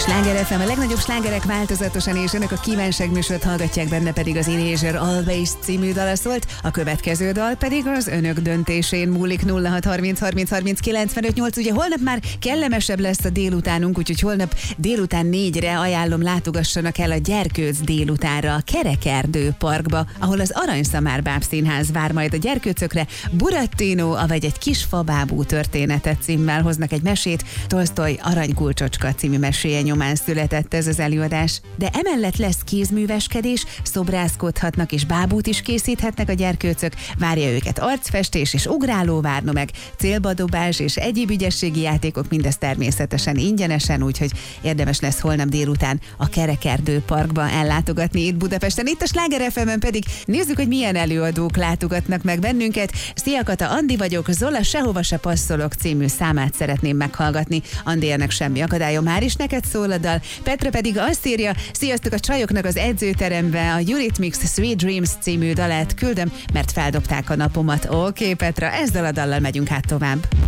Sláger FM, a legnagyobb slágerek változatosan, és önök a kívánságműsort hallgatják, benne pedig az Erasure Always című dala szólt, a következő dal pedig az önök döntésén múlik. 0630 Ugye holnap már kellemesebb lesz a délutánunk, úgyhogy holnap délután 4-re ajánlom, látogassanak el a Gyerkőc délutánra a Kerekerdő Parkba, ahol az Aranyszamár Bábszínház vár majd a gyerkőcökre. Burattino, avagy egy kis fabábú történetet címmel hoznak egy mesét. Tolsztoj Aranykulcsocska című meséje nyomán született ez az előadás. De emellett lesz kézműveskedés, szobrászkodhatnak és bábút is készíthetnek a gyerkőcök. Várja őket arcfestés és ugrálóvárna, meg célbadobás és egyéb ügyességi játékok, mindez természetesen ingyenesen, úgyhogy érdemes lesz holnap délután a Kerekerdő Parkba ellátogatni itt Budapesten. Itt a Sláger FM-en pedig nézzük, hogy milyen előadók látogatnak meg bennünket. Szia Kata, Andi vagyok, Zola Sehova se passzolok című számát szeretném meghallgatni. Andi, ennek semmi akadálya, már is neked szól a dal. Petra pedig azt írja: sziasztok, a csajoknak az edzőterembe a Eurythmics Sweet Dreams című dalát küldöm, mert feldobták a napomat. Oké, Petra, ezzel a dallal megyünk hát tovább.